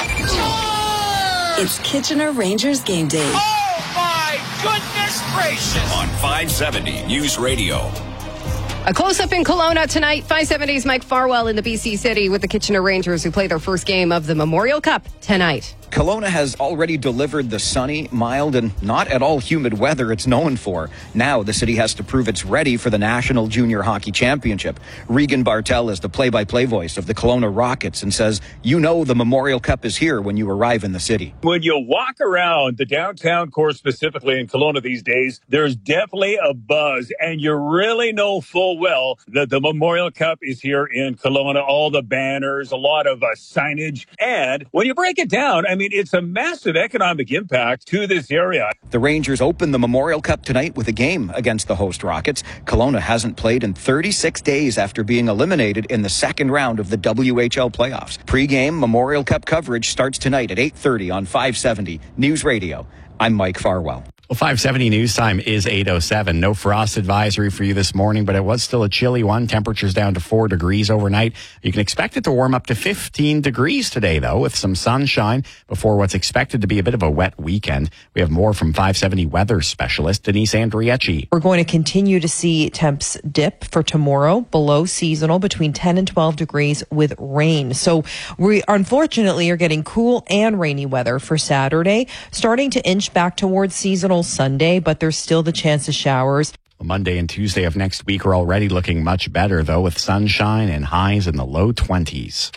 It's Kitchener Rangers game day. Oh, my goodness gracious! On 570 News Radio. A close-up in Kelowna tonight. 570's Mike Farwell in the BC City with the Kitchener Rangers, who play their first game of the Memorial Cup tonight. Kelowna has already delivered the sunny, mild, and not at all humid weather it's known for. Now the city has to prove it's ready for the National Junior Hockey Championship. Regan Bartel is the play-by-play voice of the Kelowna Rockets and says, you know the Memorial Cup is here when you arrive in the city. When you walk around the downtown core, specifically in Kelowna these days, there's definitely a buzz, and you really know full well that the Memorial Cup is here in Kelowna. All the banners, a lot of signage, and when you break it down, I mean, it's a massive economic impact to this area. The Rangers open the Memorial Cup tonight with a game against the host Rockets. Kelowna hasn't played in 36 days after being eliminated in the second round of the WHL playoffs. Pre-game Memorial Cup coverage starts tonight at 8:30 on 570 News Radio. I'm Mike Farwell. Well, 570 News Time is 8:07. No frost advisory for you this morning, but it was still a chilly one. Temperatures down to 4 degrees overnight. You can expect it to warm up to 15 degrees today, though, with some sunshine before what's expected to be a bit of a wet weekend. We have more from 570 weather specialist Denise Andriecci. We're going to continue to see temps dip for tomorrow below seasonal between 10 and 12 degrees with rain. So we unfortunately are getting cool and rainy weather for Saturday, starting to inch back towards seasonal Sunday, but there's still the chance of showers. Monday and Tuesday of next week are already looking much better, though, with sunshine and highs in the low 20s.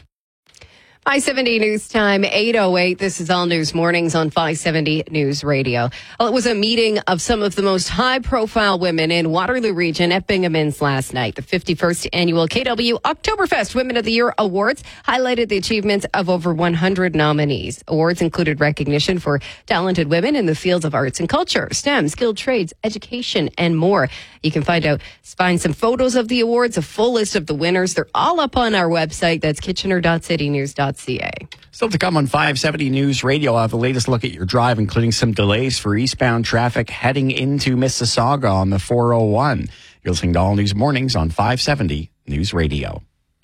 570 News Time, 8:08. This is All News Mornings on 570 News Radio. Well, it was a meeting of some of the most high-profile women in Waterloo Region at Bingham Inns last night. The 51st Annual KW Oktoberfest Women of the Year Awards highlighted the achievements of over 100 nominees. Awards included recognition for talented women in the fields of arts and culture, STEM, skilled trades, education, and more. You can find some photos of the awards, a full list of the winners. They're all up on our website. That's kitchener.citynews.ca. Still to come on 570 News Radio, I'll have the latest look at your drive, including some delays for eastbound traffic heading into Mississauga on the 401. You're listening to All News Mornings on 570 News Radio.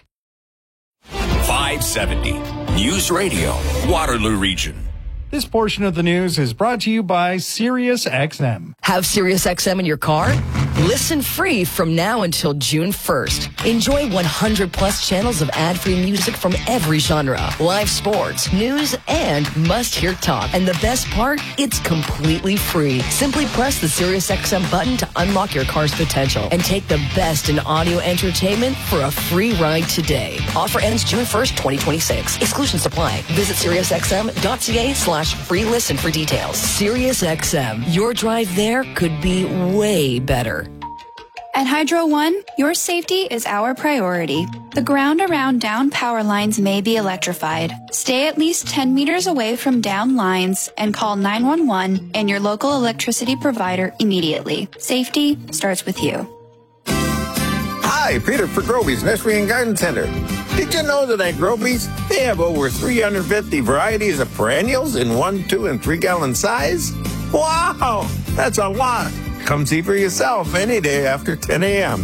570 News Radio, Waterloo Region. This portion of the news is brought to you by SiriusXM. Have SiriusXM in your car? Listen free from now until June 1st. Enjoy 100 plus channels of ad-free music from every genre, live sports, news, and must-hear talk. And the best part? It's completely free. Simply press the SiriusXM button to unlock your car's potential and take the best in audio entertainment for a free ride today. Offer ends June 1st, 2026. Exclusions apply. Visit SiriusXM.ca/free listen for details. SiriusXM. Your drive there could be way better. At Hydro One, your safety is our priority. The ground around down power lines may be electrified. Stay at least 10 meters away from down lines and call 911 and your local electricity provider immediately. Safety starts with you. Hi, Peter for Groby's Nursery and Garden Center. Did you know that at Groby's, they have over 350 varieties of perennials in 1, 2, and 3 gallon size? Wow, that's a lot. Come see for yourself any day after 10 a.m.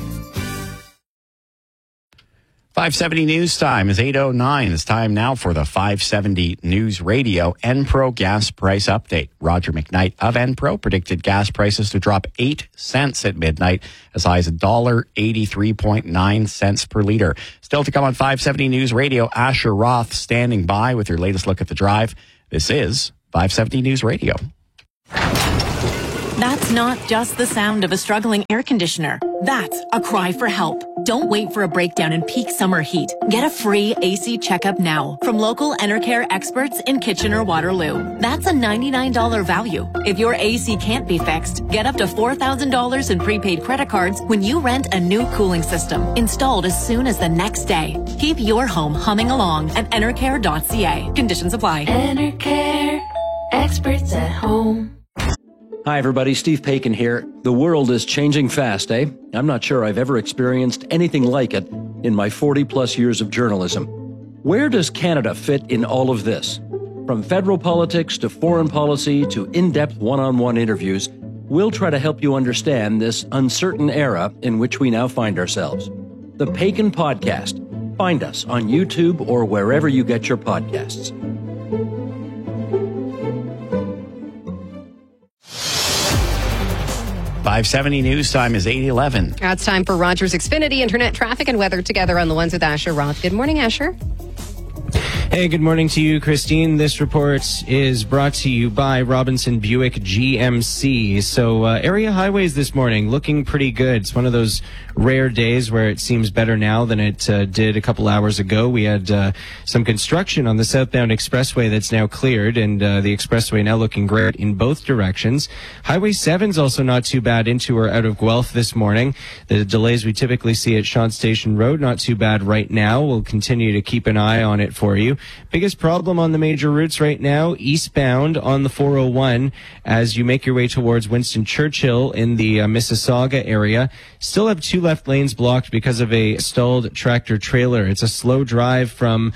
570 News Time is 8:09. It's time now for the 570 News Radio Enpro gas price update. Roger McKnight of Enpro predicted gas prices to drop 8 cents at midnight, as high as $1.83.9 per liter. Still to come on 570 News Radio, Asher Roth standing by with your latest look at the drive. This is 570 News Radio. That's not just the sound of a struggling air conditioner. That's a cry for help. Don't wait for a breakdown in peak summer heat. Get a free AC checkup now from local Enercare experts in Kitchener-Waterloo. That's a $99 value. If your AC can't be fixed, get up to $4,000 in prepaid credit cards when you rent a new cooling system, installed as soon as the next day. Keep your home humming along at enercare.ca. Conditions apply. Enercare, experts at home. Hi, everybody. Steve Paikin here. The world is changing fast, eh? I'm not sure I've ever experienced anything like it in my 40-plus years of journalism. Where does Canada fit in all of this? From federal politics to foreign policy to in-depth one-on-one interviews, we'll try to help you understand this uncertain era in which we now find ourselves. The Paikin Podcast. Find us on YouTube or wherever you get your podcasts. 570 News Time is 8:11. Now it's time for Rogers Xfinity Internet Traffic and Weather together on the ones with Asher Roth. Good morning, Asher. Hey, good morning to you, Christine. This report is brought to you by Robinson Buick GMC. So area highways this morning looking pretty good. It's one of those rare days where it seems better now than it did a couple hours ago. We had some construction on the southbound expressway that's now cleared, and the expressway now looking great in both directions. Highway 7's also not too bad into or out of Guelph this morning. The delays we typically see at Sean Station Road, not too bad right now. We'll continue to keep an eye on it for you. Biggest problem on the major routes right now, eastbound on the 401 as you make your way towards Winston Churchill in the Mississauga area. Still have 2 left lanes blocked because of a stalled tractor trailer. It's a slow drive from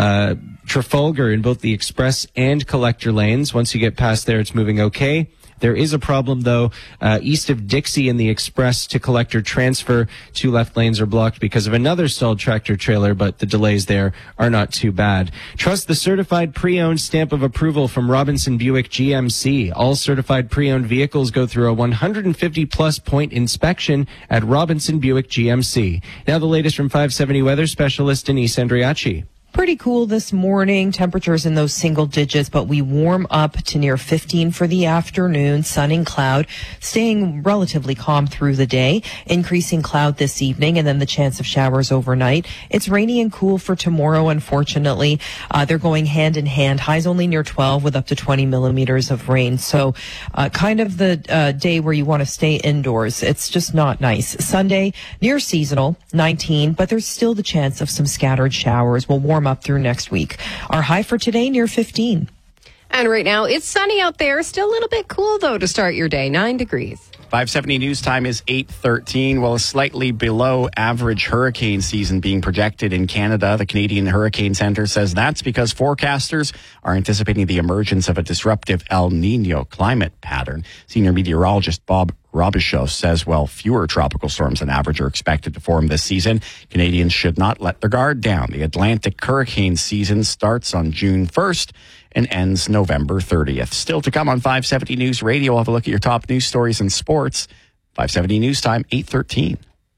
Trafalgar in both the express and collector lanes. Once you get past there, it's moving okay. There is a problem, though, east of Dixie in the express to collector transfer. 2 left lanes are blocked because of another stalled tractor trailer, but the delays there are not too bad. Trust the certified pre-owned stamp of approval from Robinson Buick GMC. All certified pre-owned vehicles go through a 150-plus point inspection at Robinson Buick GMC. Now the latest from 570 weather specialist Denise Andriachi. Pretty cool this morning. Temperatures in those single digits, but we warm up to near 15 for the afternoon. Sun and cloud, staying relatively calm through the day. Increasing cloud this evening, and then the chance of showers overnight. It's rainy and cool for tomorrow, unfortunately. They're going hand in hand. Highs only near 12 with up to 20 millimeters of rain. So kind of the day where you want to stay indoors. It's just not nice. Sunday, near seasonal, 19, but there's still the chance of some scattered showers. We'll warm up through next week. Our high for today, near 15. And right now, it's sunny out there. Still a little bit cool, though, to start your day. 9 degrees. 570 News Time is 8:13. Well, a slightly below average hurricane season being projected in Canada. The Canadian Hurricane Center says that's because forecasters are anticipating the emergence of a disruptive El Nino climate pattern. Senior meteorologist Bob Robichaud says, well, fewer tropical storms than average are expected to form this season. Canadians should not let their guard down. The Atlantic hurricane season starts on June 1st and ends November 30th. Still to come on 570 News Radio. We'll have a look at your top news stories in sports. 570 News Time, 8:13.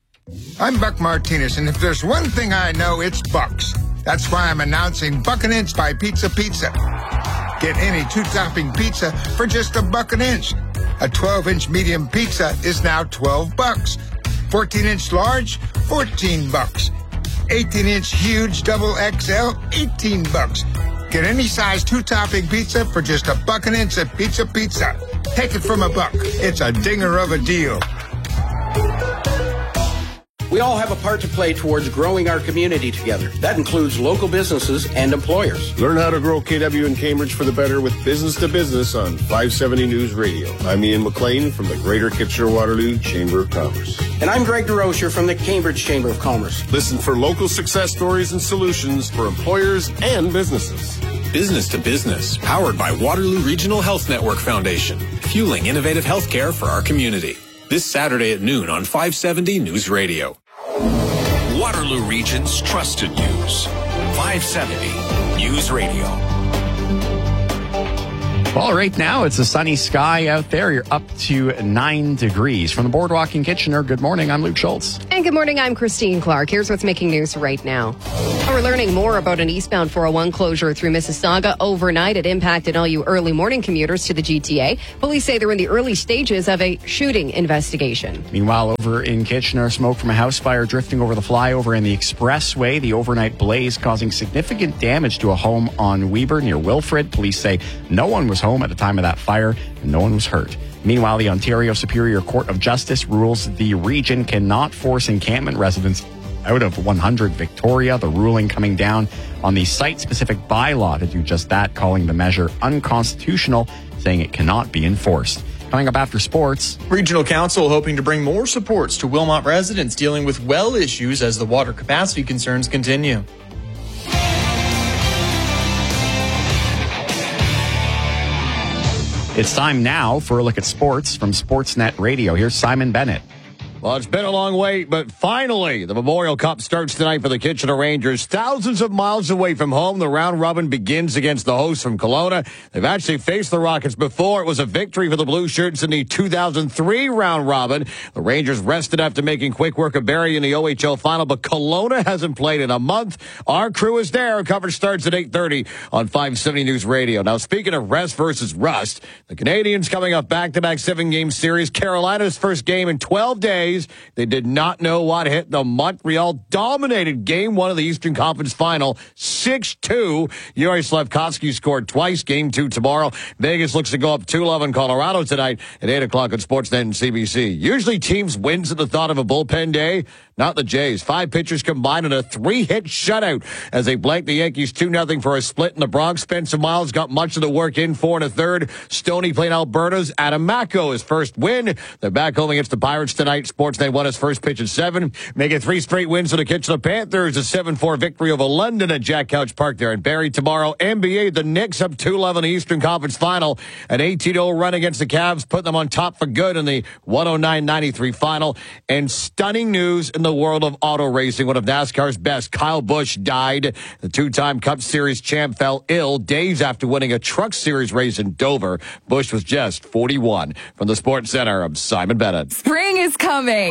I'm Buck Martinez, and if there's one thing I know, it's Bucks. That's why I'm announcing Buck an Inch by Pizza Pizza. Get any 2-topping pizza for just $1 an inch. A 12-inch medium pizza is now $12. 14-inch large, $14. 18-inch huge double XL, $18. Get any size 2-topping pizza for just $1 an inch at Pizza Pizza. Take it from $1. It's a dinger of a deal. We all have a part to play towards growing our community together. That includes local businesses and employers. Learn how to grow KW in Cambridge for the better with Business to Business on 570 News Radio. I'm Ian McLean from the Greater Kitchener-Waterloo Chamber of Commerce. And I'm Greg DeRocher from the Cambridge Chamber of Commerce. Listen for local success stories and solutions for employers and businesses. Business to Business, powered by Waterloo Regional Health Network Foundation, fueling innovative healthcare for our community. This Saturday at noon on 570 News Radio. Waterloo Region's trusted news. 570 News Radio. Well, right now it's a sunny sky out there. You're up to 9 degrees. From the Boardwalk in Kitchener, good morning. I'm Luke Schultz. And good morning. I'm Christine Clark. Here's what's making news right now. We're learning more about an eastbound 401 closure through Mississauga overnight. It impacted all you early morning commuters to the GTA. Police say they're in the early stages of a shooting investigation. Meanwhile, over in Kitchener, smoke from a house fire drifting over the flyover in the expressway. The overnight blaze causing significant damage to a home on Weber near Wilfrid. Police say no one was home at the time of that fire and no one was hurt. Meanwhile, the Ontario Superior Court of Justice rules the region cannot force encampment residents out of 100 Victoria. The ruling coming down on the site-specific bylaw to do just that, calling the measure unconstitutional, saying it cannot be enforced. Coming up after sports. Regional Council hoping to bring more supports to Wilmot residents dealing with well issues as the water capacity concerns continue. It's time now for a look at sports from Sportsnet Radio. Here's Simon Bennett. Well, it's been a long wait, but finally, the Memorial Cup starts tonight for the Kitchener Rangers. Thousands of miles away from home, the round robin begins against the hosts from Kelowna. They've actually faced the Rockets before. It was a victory for the Blue Shirts in the 2003 round robin. The Rangers rested after making quick work of Barrie in the OHL final, but Kelowna hasn't played in a month. Our crew is there. Coverage starts at 8:30 on 570 News Radio. Now, speaking of rest versus rust, the Canadians coming off back-to-back 7-game series. Carolina's first game in 12 days. They did not know what hit them. Montreal dominated Game 1 of the Eastern Conference Final, 6-2. Yuri Slafkovsky scored twice. Game 2 tomorrow. Vegas looks to go up 2-0 in Colorado tonight at 8 o'clock on Sportsnet and CBC. Usually teams wins at the thought of a bullpen day. Not the Jays. 5 pitchers combined in a 3-hit shutout as they blanked the Yankees 2-0 for a split in the Bronx. Spencer Miles got much of the work in 4 1/3. Stoney playing Alberta's Adam Macko, his first win. They're back home against the Pirates tonight. Sportsnet won his first pitch at 7, making 3 straight wins for the Kitchener Panthers. A 7-4 victory over London at Jack Couch Park there in Barrie. Tomorrow, NBA, the Knicks up 2-11 in the Eastern Conference Final. An 18-0 run against the Cavs put them on top for good in the 109-93 final. And stunning news in the world of auto racing. One of NASCAR's best, Kyle Busch, died. The 2-time Cup Series champ fell ill days after winning a Truck Series race in Dover. Busch was just 41. From the Sports Center, I'm Simon Bennett. Spring is coming.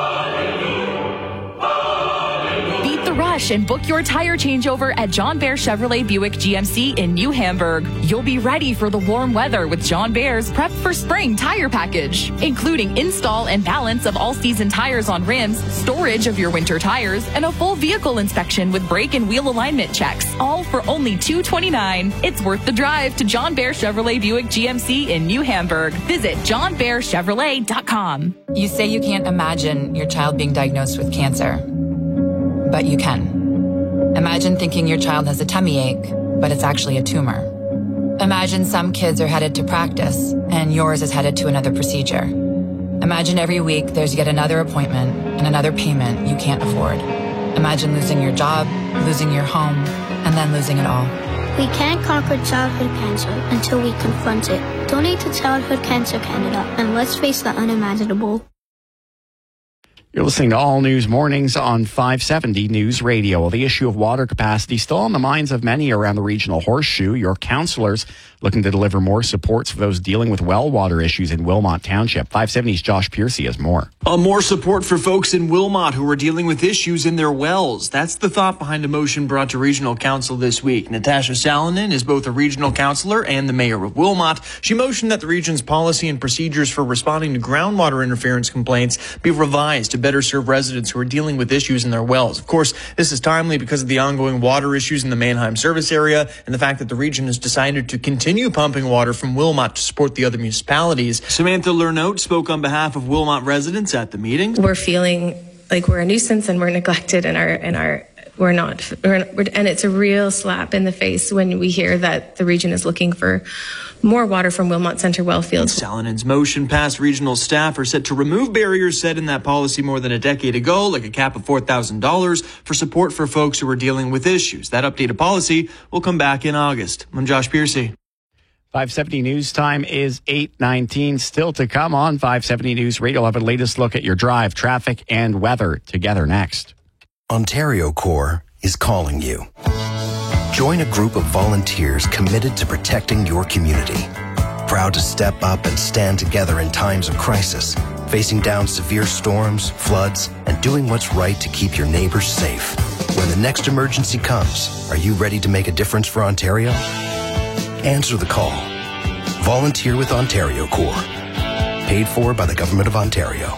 Beat the rush and book your tire changeover at John Bear Chevrolet Buick GMC in New Hamburg. You'll be ready for the warm weather with John Bear's Prep for Spring tire package, including install and balance of all-season tires on rims, storage of your winter tires, and a full vehicle inspection with brake and wheel alignment checks, all for only $229. It's worth the drive to John Bear Chevrolet Buick GMC in New Hamburg. Visit johnbearchevrolet.com. You say you can't imagine your child being diagnosed with cancer, but you can. Imagine thinking your child has a tummy ache, but it's actually a tumor. Imagine some kids are headed to practice, and yours is headed to another procedure. Imagine every week there's yet another appointment and another payment you can't afford. Imagine losing your job, losing your home, and then losing it all. We can't conquer childhood cancer until we confront it. Donate to Childhood Cancer Canada, and let's face the unimaginable. You're listening to All News Mornings on 570 News Radio. Well, the issue of water capacity still on the minds of many around the regional horseshoe. Your councillors looking to deliver more supports for those dealing with well water issues in Wilmot Township. 570's Josh Piercy has more. More support for folks in Wilmot who are dealing with issues in their wells. That's the thought behind a motion brought to Regional Council this week. Natasha Salonen is both a regional councillor and the mayor of Wilmot. She motioned that the region's policy and procedures for responding to groundwater interference complaints be revised to better serve residents who are dealing with issues in their wells. Of course, this is timely because of the ongoing water issues in the Mannheim service area and the fact that the region has decided to continue pumping water from Wilmot to support the other municipalities. Samantha Lernote spoke on behalf of Wilmot residents at the meeting. We're feeling like we're a nuisance and we're neglected and we're not, and it's a real slap in the face when we hear that the region is looking for more water from Wilmot Centre well fields. Salinen's motion passed regional staff are set to remove barriers set in that policy more than a decade ago, like a cap of $4,000 for support for folks who are dealing with issues. That updated policy will come back in August. I'm Josh Piercy. 570 News Time is 8:19. Still to come on 570 News Radio. We'll have a latest look at your drive, traffic, and weather together next. Ontario Corps is calling you. Join a group of volunteers committed to protecting your community. Proud to step up and stand together in times of crisis, facing down severe storms, floods, and doing what's right to keep your neighbors safe. When the next emergency comes, are you ready to make a difference for Ontario? Answer the call. Volunteer with Ontario Corps. Paid for by the Government of Ontario.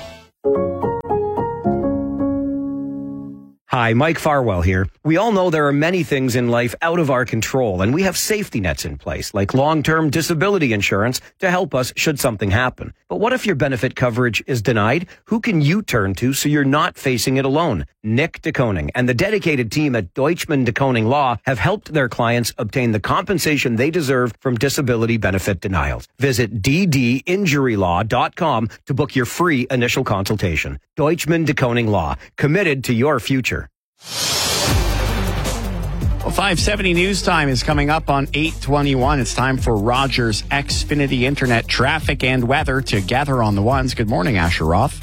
Hi, Mike Farwell here. We all know there are many things in life out of our control, and we have safety nets in place, like long-term disability insurance, to help us should something happen. But what if your benefit coverage is denied? Who can you turn to so you're not facing it alone? Nick DeKoning and the dedicated team at Deutschman DeKoning Law have helped their clients obtain the compensation they deserve from disability benefit denials. Visit ddinjurylaw.com to book your free initial consultation. Deutschman DeKoning Law, committed to your future. Well, 570 News Time is coming up on 8:21. It's time for Rogers Xfinity Internet traffic and weather together on the ones. Good morning, Asher Roth.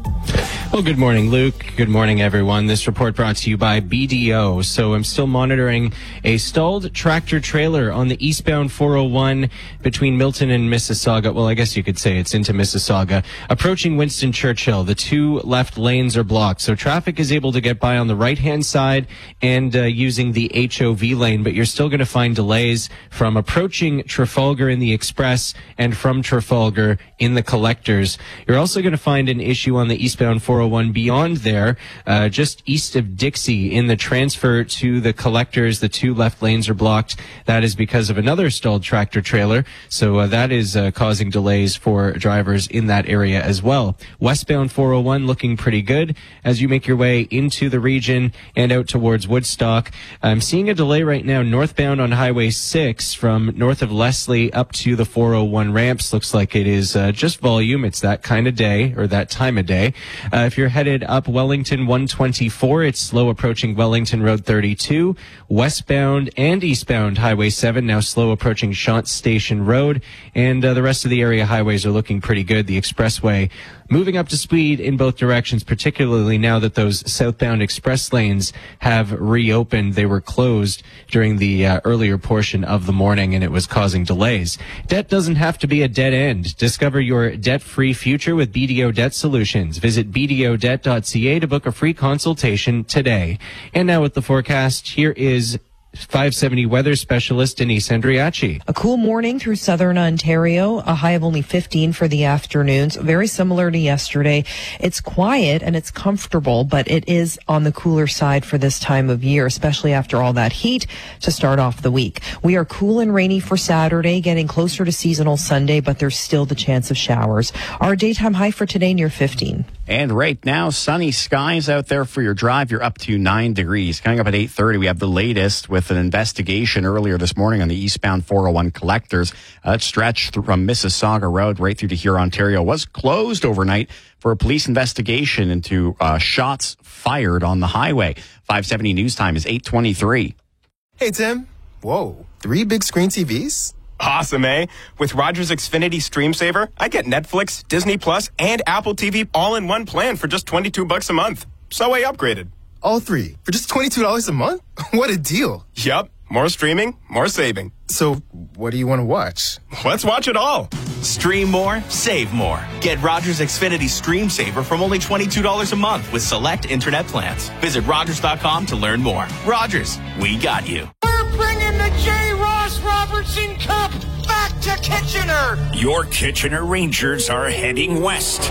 Well, good morning, Luke. Good morning, everyone. This report brought to you by BDO. So I'm still monitoring a stalled tractor trailer on the eastbound 401 between Milton and Mississauga. Well, I guess you could say it's into Mississauga. Approaching Winston Churchill, the two left lanes are blocked. So traffic is able to get by on the right-hand side and using the HOV lane, but you're still going to find delays from approaching Trafalgar in the Express and from Trafalgar in the Collectors. You're also going to find an issue on the eastbound 401 beyond there, just east of Dixie in the transfer to the Collectors. The two left lanes are blocked. That is because of another stalled tractor trailer. So that is causing delays for drivers in that area as well. Westbound 401 looking pretty good as you make your way into the region and out towards Woodstock. I'm seeing a delay right now northbound on Highway 6 from north of Leslie up to the 401 ramps. Looks like it is just volume. It's that kind of day or that time of day. If you're headed up Wellington 124, it's slow approaching Wellington Road 32. Westbound and eastbound Highway 7 now slow approaching Shant Station Road. And the rest of the area highways are looking pretty good. The expressway moving up to speed in both directions, particularly now that those southbound express lanes have reopened. They were closed during the earlier portion of the morning, and it was causing delays. Debt doesn't have to be a dead end. Discover your debt-free future with BDO Debt Solutions. Visit BDOdebt.ca to book a free consultation today. And now with the forecast, here is 570 weather specialist Denise Andriachi. A cool morning through southern Ontario, a high of only 15 for the afternoons, very similar to yesterday. It's quiet and it's comfortable, but it is on the cooler side for this time of year, especially after all that heat to start off the week. We are cool and rainy for Saturday, getting closer to seasonal Sunday, but there's still the chance of showers. Our daytime high for today near 15. And right now, sunny skies out there for your drive. You're up to 9 degrees. Coming up at 8:30, we have the latest with an investigation earlier this morning on the eastbound 401 Collectors. That stretch from Mississauga Road right through to here, Ontario, was closed overnight for a police investigation into shots fired on the highway. 570 News Time is 8:23. Hey, Tim. Whoa, 3 big screen TVs? Awesome, eh? With Rogers Xfinity Stream Saver, I get Netflix, Disney Plus, and Apple TV all in one plan for just $22 a month. So I upgraded. All 3 for just $22 a month? What a deal. Yup. More streaming, more saving. So what do you want to watch? Let's watch it all. Stream more, save more. Get Rogers Xfinity Stream Saver from only $22 a month with select internet plans. Visit Rogers.com to learn more. Rogers, we got you. We're bringing the J. Ross Robertson Cup back to Kitchener. Your Kitchener Rangers are heading west,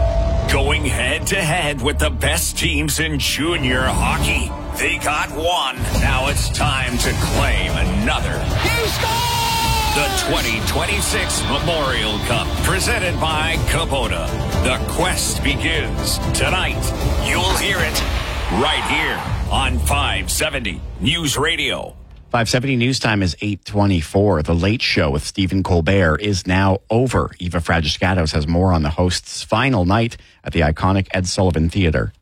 going head-to-head with the best teams in junior hockey. They got one. Now it's time to claim another. He scores! The 2026 Memorial Cup, presented by Kubota. The quest begins tonight. You'll hear it right here on 570 News Radio. 570 News Time is 8:24. The Late Show with Stephen Colbert is now over. Eva Fragiscatos has more on the host's final night at the iconic Ed Sullivan Theatre.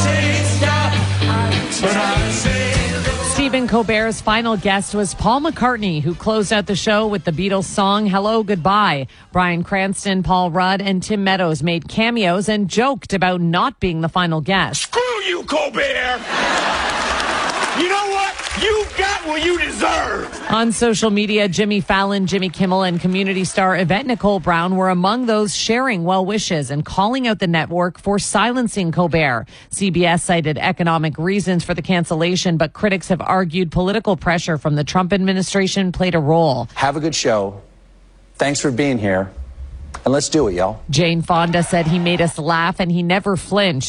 Stephen Colbert's final guest was Paul McCartney, who closed out the show with the Beatles song Hello, Goodbye. Bryan Cranston, Paul Rudd, and Tim Meadows made cameos and joked about not being the final guest. Screw you, Colbert! You know what? You got what you deserve! On social media, Jimmy Fallon, Jimmy Kimmel, and community star Yvette Nicole Brown were among those sharing well wishes and calling out the network for silencing Colbert. CBS cited economic reasons for the cancellation, but critics have argued political pressure from the Trump administration played a role. Have a good show. Thanks for being here. And let's do it, y'all. Jane Fonda said he made us laugh and he never flinched.